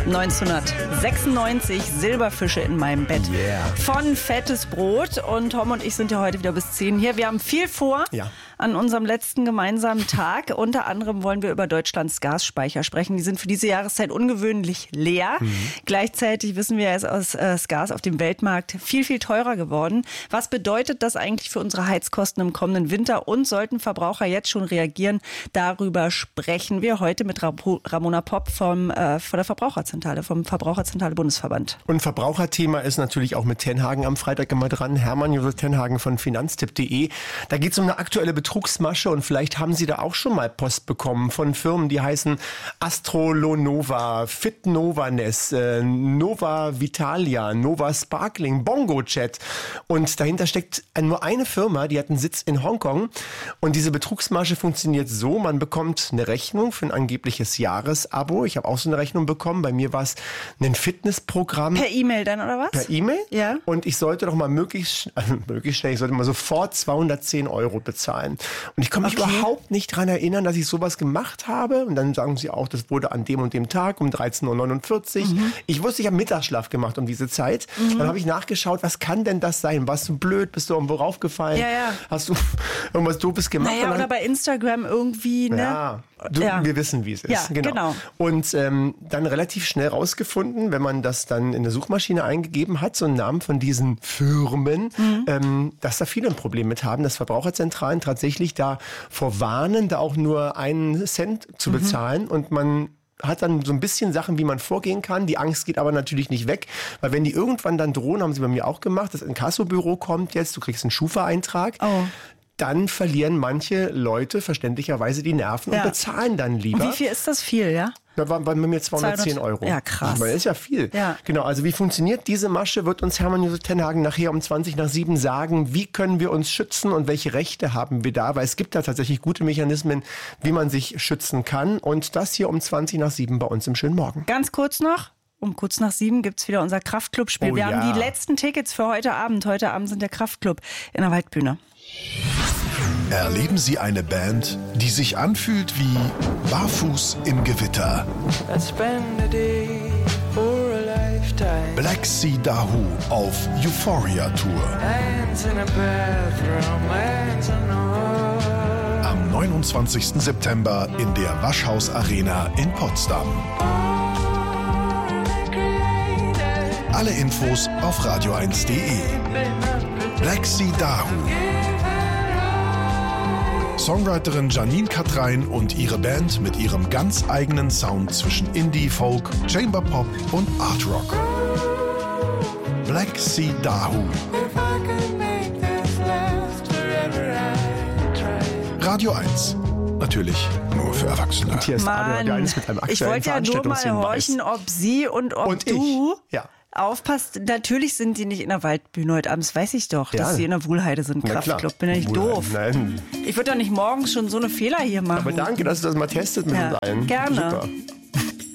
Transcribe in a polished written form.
1996, Silberfische in meinem Bett. Von Fettes Brot. Und Tom und ich sind ja heute wieder bis 10 hier. Wir haben viel vor an unserem letzten gemeinsamen Tag. Unter anderem wollen wir über Deutschlands Gasspeicher sprechen. Die sind für diese Jahreszeit ungewöhnlich leer. Gleichzeitig wissen wir, ist Gas auf dem Weltmarkt viel, viel teurer geworden. Was bedeutet das eigentlich für unsere Heizkosten im kommenden Winter? Und sollten Verbraucher jetzt schon reagieren? Darüber sprechen wir heute mit Ramona Popp von der Verbraucherzentrale, vom Verbraucherzentrale Bundesverband. Und Verbraucherthema ist natürlich auch mit Tenhagen am Freitag immer dran. Hermann Josef Tenhagen von finanztipp.de. Da geht es um eine aktuelle Betrugsmasche und vielleicht haben Sie da auch schon mal Post bekommen von Firmen, die heißen Astrolonova, Fitnovanes, Nova Vitalia, Nova Sparkling, Bongo Chat. Und dahinter steckt nur eine Firma, die hat einen Sitz in Hongkong. Und diese Betrugsmasche funktioniert so, man bekommt eine Rechnung für ein angebliches Jahresabo. Ich habe auch so eine Rechnung bekommen. Bei mir war es ein Fitnessprogramm. Per E-Mail dann, oder was? Per E-Mail? Ja. Und ich sollte doch mal möglichst schnell, ich sollte mal sofort 210 € bezahlen. Und ich kann mich überhaupt nicht daran erinnern, dass ich sowas gemacht habe. Und dann sagen sie auch, das wurde an dem und dem Tag um 13:49 Uhr. Ich wusste, ich habe Mittagsschlaf gemacht um diese Zeit. Dann habe ich nachgeschaut, was kann denn das sein? Warst du blöd? Bist du irgendwo raufgefallen? Ja. Hast du irgendwas Doofes gemacht? Naja, oder bei Instagram irgendwie, ne? Ja. Wir wissen, wie es ist. Ja, genau. Und dann relativ schnell rausgefunden, wenn man das dann in der Suchmaschine eingegeben hat, so einen Namen von diesen Firmen, dass da viele ein Problem mit haben, dass Verbraucherzentralen tatsächlich davor warnen, da auch nur einen Cent zu bezahlen. Und man hat dann so ein bisschen Sachen, wie man vorgehen kann. Die Angst geht aber natürlich nicht weg, weil wenn die irgendwann dann drohen, haben sie bei mir auch gemacht, das Inkassobüro kommt jetzt, du kriegst einen Schufa-Eintrag. Dann verlieren manche Leute verständlicherweise die Nerven und bezahlen dann lieber. Und wie viel ist das viel, ja? Da waren bei mir 210 €. Ja, krass. Das ist ja viel. Ja. Genau, also wie funktioniert diese Masche, wird uns Hermann Josef Tenhagen nachher um 6:20 sagen. Wie können wir uns schützen und welche Rechte haben wir da? Weil es gibt da tatsächlich gute Mechanismen, wie man sich schützen kann. Und das hier um 6:20 bei uns im schönen Morgen. Ganz kurz noch. Um kurz nach 7 gibt es wieder unser Kraftclub-Spiel. Wir haben die letzten Tickets für heute Abend. Heute Abend sind der Kraftclub in der Waldbühne. Erleben Sie eine Band, die sich anfühlt wie barfuß im Gewitter. Black Sea Dahoo auf Euphoria Tour. Am 29. September in der Waschhaus Arena in Potsdam. Alle Infos auf radio1.de. Black Sea Dahoo. Songwriterin Janine Katrein und ihre Band mit ihrem ganz eigenen Sound zwischen Indie, Folk, Chamber Pop und Art Rock. Black Sea Dahoo. Radio 1. Natürlich nur für Erwachsene. Und hier ist Radio 1 mit einem aktuellen ich wollte ja nur mal horchen, ob sie und du... Aufpasst, natürlich sind die nicht in der Waldbühne heute Abend, das weiß ich doch, dass sie in der Wuhlheide sind, Kraftclub. Bin ja nicht doof. Nein. Ich würde doch nicht morgens schon so eine Fehler hier machen. Aber danke, dass du das mal testet mit uns allen. Gerne. Super.